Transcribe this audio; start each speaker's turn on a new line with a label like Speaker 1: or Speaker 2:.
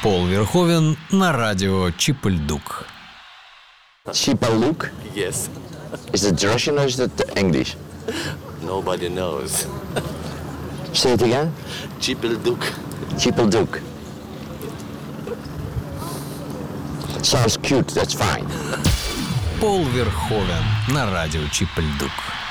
Speaker 1: Пол Верховен на радио Чипельдук.
Speaker 2: Чипельдук?
Speaker 3: Yes.
Speaker 2: Is it Russian or is it English?
Speaker 3: Nobody knows.
Speaker 2: Say it again.
Speaker 3: Чипельдук.
Speaker 2: Чипельдук. Sounds cute, that's fine.
Speaker 1: Пол Верховен на радио Чипельдук.